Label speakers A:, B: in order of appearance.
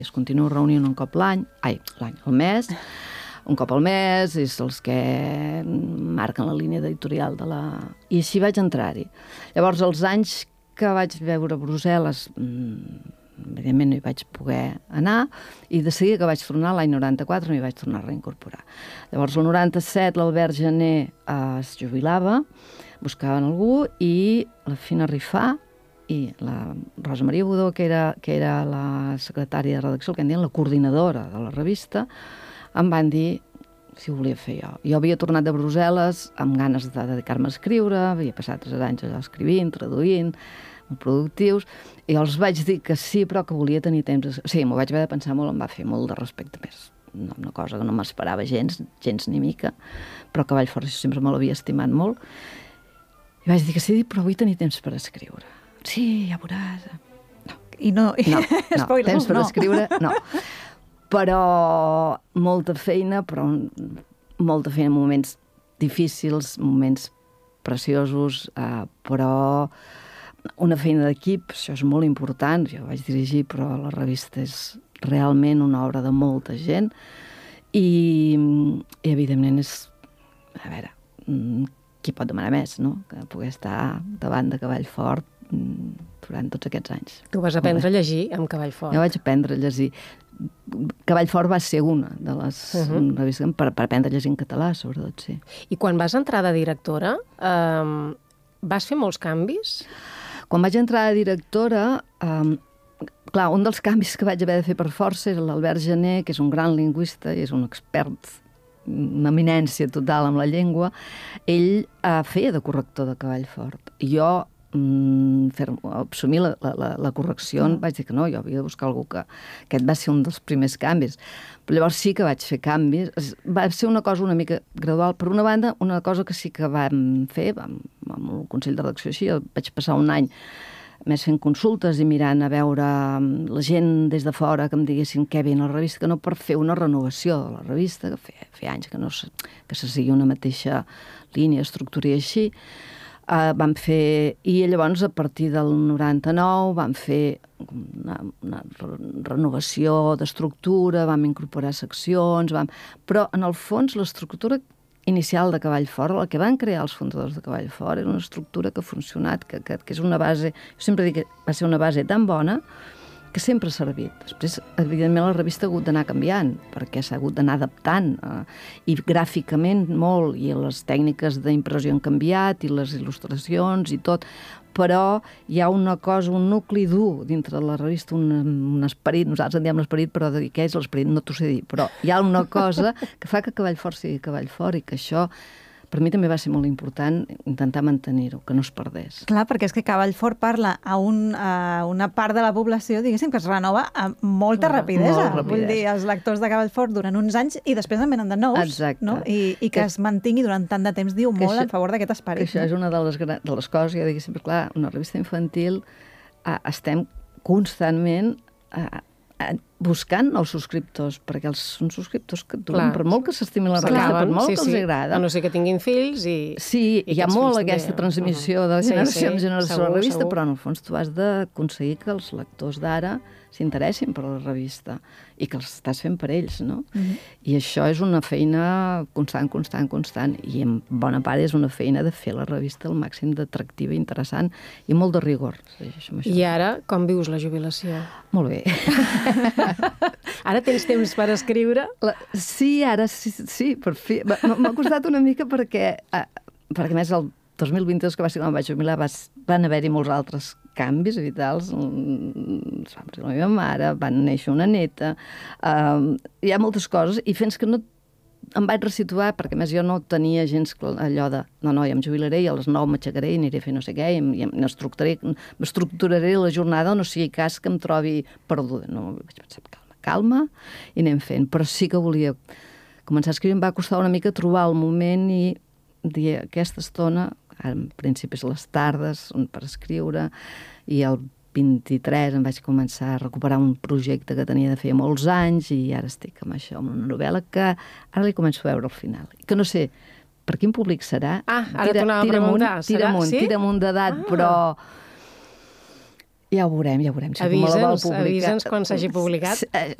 A: Es continua reunint un cop al mes, un cop al mes, és els que marquen la línia editorial de la... I així vaig entrar-hi. Llavors, els anys que vaig veure Brussel·les, evidentment no hi vaig poder anar, i de seguida que vaig tornar, l'any 94, m'hi vaig tornar a reincorporar. Llavors, el 97, l'Albert Gené es jubilava, buscaven algú, i la Fina Rifà i la Rosa Maria Budó, que era la secretària de redacció, el que en diuen la coordinadora de la revista, em van dir si ho volia fer jo. Jo havia tornat de Brussel·les amb ganes de dedicar-me a escriure, havia passat 3 anys allà escrivint, traduint, molt productius, i els vaig dir que sí, però que volia tenir temps. O sigui, m'ho vaig haver de pensar molt, em va fer molt de respecte més. Una cosa que no m'esperava gens ni mica, però Cavallfort sempre me l'havia estimat molt. I vaig dir que sí, però vull tenir temps per escriure. Sí, ja veuràs.
B: No,
A: temps per escriure, no. Però molta feina en moments difícils, moments preciosos, però una feina d'equip, això és molt important. Jo vaig dirigir, però la revista és realment una obra de molta gent i evidentment és, a veure, qui pot demanar més, no? Que poder estar davant de Cavallfort durant tots aquests anys.
C: Tu vas aprendre a llegir amb Cavallfort.
A: Jo vaig aprendre a llegir. Cavallfort va ser una de les revistes per aprendre a llegir en català, sobretot, sí.
C: I quan vas entrar de directora, vas fer molts canvis?
A: Quan vaig entrar de directora, clar, un dels canvis que vaig haver de fer per força era l'Albert Gené, que és un gran lingüista i és un expert, una eminència total amb la llengua. Ell feia de corrector de Cavallfort. I jo, assumir la correcció, vaig dir que no, jo havia de buscar algú que... Aquest va ser un dels primers canvis. Però llavors sí que vaig fer canvis. Va ser una cosa una mica gradual. Per una banda, una cosa que sí que vam fer, amb el Consell de Redacció així, vaig passar un any més fent consultes i mirant a veure la gent des de fora que em diguessin què ve a la revista, que no per fer una renovació de la revista, que feia anys que se seguia una mateixa línia, estructura i així. Vam fer, i llavors a partir del 99 vam fer una renovació d'estructura, vam incorporar seccions, però en el fons l'estructura inicial de Cavallfort, la que van crear els fundadors de Cavallfort, era una estructura que ha funcionat, que és una base, jo sempre dic que va ser una base tan bona que sempre ha servit. Després, evidentment, la revista ha hagut d'anar canviant, perquè s'ha hagut d'anar adaptant, i gràficament molt, i les tècniques d'impressió han canviat, i les il·lustracions i tot, però hi ha una cosa, un nucli dur dintre de la revista, un esperit, nosaltres en diem l'esperit, però què és l'esperit no t'ho sé dir, però hi ha una cosa que fa que Cavallfort sigui Cavallfort i que això per mi també va ser molt important intentar mantenir-ho, que no es perdés.
B: Clar, perquè és que Cavallfort parla a una part de la població, diguéssim, que es renova amb molta rapidesa. Vull dir, els lectors de Cavallfort durant uns anys i després en venen de nous.
A: Exacte.
B: No? I que es mantingui durant tant de temps diu molt en favor d'aquest esperit.
A: Que això és una de les coses, jo dic sempre, clar, una revista infantil estem constantment buscant nous subscriptors, perquè són subscriptors que duren per molt que s'estimin la revista, per molt que els agrada.
C: A no ser que tinguin fills i...
A: Sí, hi ha molt aquesta transmissió de generació en generació de la revista, però en el fons tu has d'aconseguir que els lectors d'ara s'interessin per la revista i que els estàs fent per ells, no? I això és una feina constant, i en bona part és una feina de fer la revista el màxim d'atractiva i interessant i molt de rigor.
C: I ara, com vius la jubilació?
A: Molt bé.
C: Ara tens temps per escriure?
A: Sí, ara sí, per fi. M'ha costat una mica perquè a més el 2022, que va ser quan vaig jubilar, van haver-hi molts altres canvis vitals. Es va morir la meva mare, van néixer una neta, hi ha moltes coses, i fins que no em vaig resituar, perquè més jo no tenia gens allò de no, ja em jubilaré i a les 9 m'aixecaré i aniré a fer no sé què, i m'estructuraré la jornada, o no sigui cas que em trobi perduda. No, vaig pensar, calma, i anem fent. Però sí que volia començar a escriure, em va costar una mica trobar el moment i dir aquesta estona, en principi les tardes per escriure, i el 23 em vaig començar a recuperar un projecte que tenia de fer molts anys, i ara estic amb això, amb una novel·la que ara li començo a veure al final. Que no sé per quin públic serà.
C: Ara t'ho anava a preguntar.
A: Tira amunt d'edat, però Ja ho veurem. Si me la vol publicar.
C: Avisa'ns quan s'hagi publicat.